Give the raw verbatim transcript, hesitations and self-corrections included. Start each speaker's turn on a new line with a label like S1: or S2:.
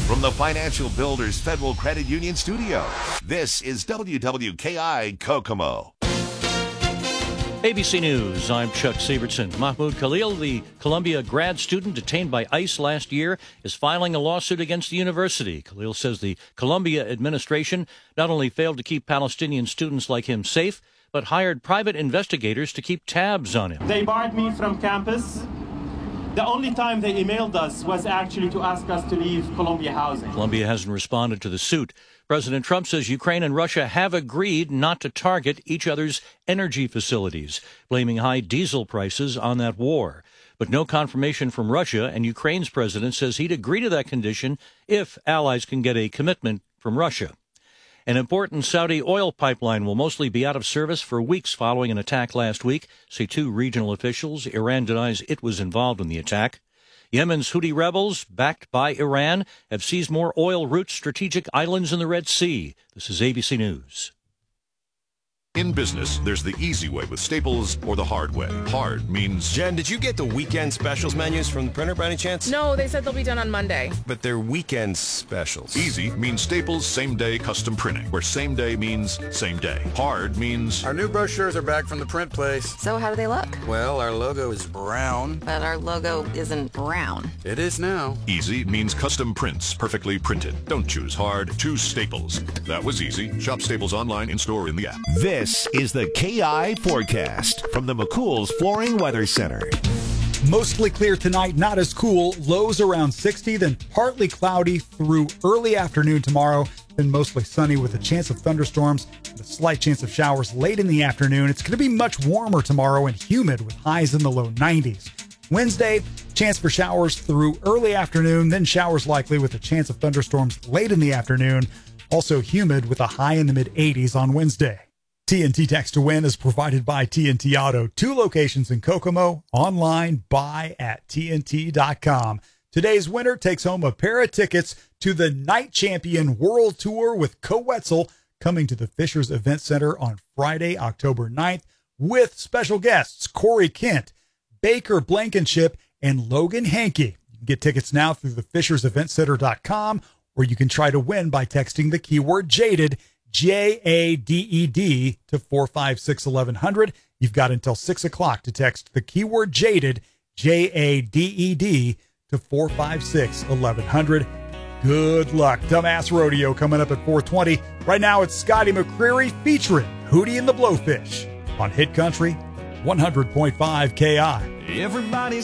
S1: From the Financial Builders Federal Credit Union studio, this is W W K I Kokomo.
S2: A B C News, I'm Chuck Sievertson. Mahmoud Khalil, the Columbia grad student detained by ICE last year, is filing a lawsuit against the university. Khalil says the Columbia administration not only failed to keep Palestinian students like him safe, but hired private investigators to keep tabs on him.
S3: They barred me from campus. The only time they emailed us was actually to ask us to leave Columbia housing.
S2: Columbia hasn't responded to the suit. President Trump says Ukraine and Russia have agreed not to target each other's energy facilities, blaming high diesel prices on that war. But no confirmation from Russia, and Ukraine's president says he'd agree to that condition if allies can get a commitment from Russia. An important Saudi oil pipeline will mostly be out of service for weeks following an attack last week, say two regional officials. Iran denies it was involved in the attack. Yemen's Houthi rebels, backed by Iran, have seized more oil-rich strategic islands in the Red Sea. This is A B C News.
S4: In business, there's the easy way with Staples or the hard way. Hard means...
S5: Jen, did you get the weekend specials menus from the printer by any chance?
S6: No, they said they'll be done on Monday.
S5: But they're weekend specials.
S4: Easy means Staples same-day custom printing, where same day means same day. Hard means...
S7: Our new brochures are back from the print place.
S6: So how do they look?
S7: Well, our logo is brown.
S6: But our logo isn't brown.
S7: It is now.
S4: Easy means custom prints, perfectly printed. Don't choose hard, choose Staples. That was easy. Shop Staples online, in-store, in the app.
S1: This is the K I forecast from the McCool's Flooring Weather Center.
S8: Mostly clear tonight, not as cool. Lows around sixty, then partly cloudy through early afternoon tomorrow, then mostly sunny with a chance of thunderstorms and a slight chance of showers late in the afternoon. It's going to be much warmer tomorrow and humid with highs in the low nineties. Wednesday, chance for showers through early afternoon, then showers likely with a chance of thunderstorms late in the afternoon. Also humid with a high in the mid eighties on Wednesday. T N T Text to Win is provided by T N T Auto. Two locations in Kokomo. Online, buy at T N T dot com. Today's winner takes home a pair of tickets to the Night Champion World Tour with Co Wetzel, coming to the Fishers Event Center on Friday, October ninth, with special guests Corey Kent, Baker Blankenship, and Logan Hankey. You can get tickets now through the Fishers Event Center dot com, or you can try to win by texting the keyword JADED, J A D E D, to four five six, eleven hundred. You've got until six o'clock to text the keyword JADED, J A D E D, to four five six, eleven hundred. Good luck. Dumbass Rodeo coming up at four twenty. Right now it's Scotty McCreery featuring Hootie and the Blowfish on Hit Country one hundred point five K I.
S9: Everybody's